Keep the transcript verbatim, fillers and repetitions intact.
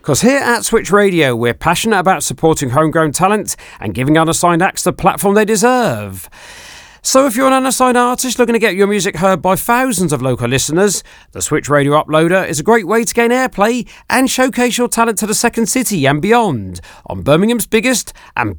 Because here at Switch Radio, we're passionate about supporting homegrown talent and giving unassigned acts the platform they deserve. So if you're an unassigned artist looking to get your music heard by thousands of local listeners, the Switch Radio Uploader is a great way to gain airplay and showcase your talent to the second city and beyond on Birmingham's biggest and